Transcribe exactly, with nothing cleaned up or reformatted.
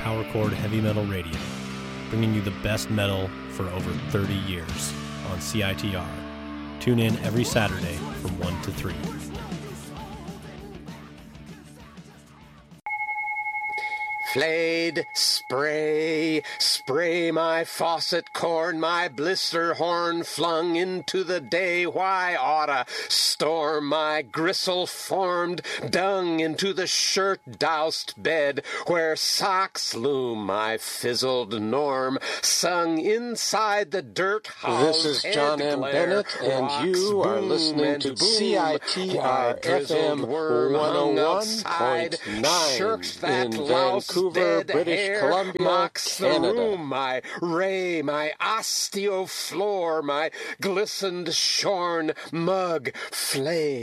Power Chord Heavy Metal Radio, bringing you the best metal for over thirty years on C I T R. Tune in every Saturday from one to three. Flayed, spray, spray my faucet corn, my blister horn flung into the day. Why oughta storm my gristle-formed dung into the shirt-doused bed, where socks loom my fizzled norm, sung inside the dirt-housed This is John M. Bennett, and you are listening to C I T R F M one oh one point nine in Vancouver, British Columbia, mocks the Canada. room, my ray, my osteo floor, my glistened shorn mug flay.